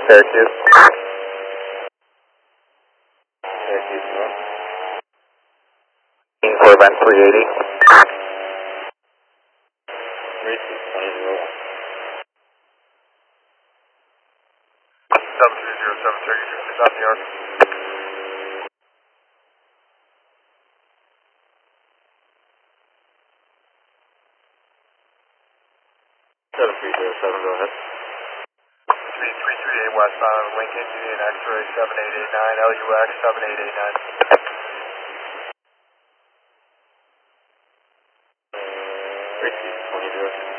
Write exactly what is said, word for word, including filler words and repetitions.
Syracuse. Syracuse North. King for event three eighty. three two twenty zero one. seven two zero seven Syracuse, South New York. seven three zero seven, go ahead. three three three eight westbound, Lincoln Union X-ray seven eight eight nine, L U X seven eight eight nine. three two twenty zero two.